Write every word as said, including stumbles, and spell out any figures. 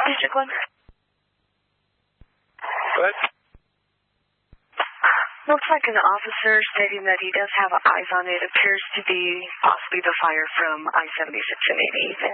District one. What? Looks like an officer stating that he does have eyes on it. Appears to be possibly the fire from I seventy-six and eighty-eight.